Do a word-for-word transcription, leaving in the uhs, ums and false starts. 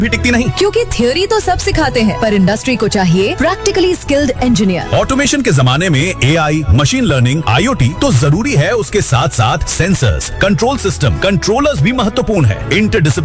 भी टिकती नहीं। क्योंकि थ्योरी तो सब सिखाते हैं, पर इंडस्ट्री को चाहिए प्रैक्टिकली स्किल्ड इंजीनियर। ऑटोमेशन के जमाने में एआई, मशीन लर्निंग, आईओटी तो जरूरी है, उसके साथ साथ सेंसर्स, कंट्रोल सिस्टम, कंट्रोलर्स भी महत्वपूर्ण है। इंटरडिसिप्लिनरी